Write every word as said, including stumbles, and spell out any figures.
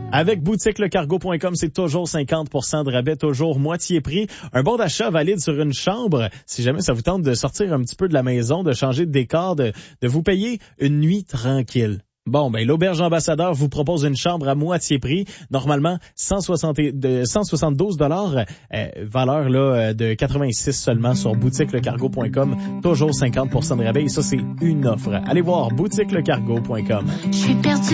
Avec boutique le cargo point com, c'est toujours cinquante pour cent de rabais, toujours moitié prix. Un bon d'achat valide sur une chambre. Si jamais ça vous tente de sortir un petit peu de la maison, de changer de décor, de, de vous payer une nuit tranquille. Bon, ben l'Auberge Ambassadeur vous propose une chambre à moitié prix, normalement cent soixante, de cent soixante-douze dollars, euh, valeur là de quatre-vingt-six seulement sur boutique le cargo point com, toujours cinquante pour cent de rabais et ça c'est une offre. Allez voir boutique le cargo point com. Je suis perdu.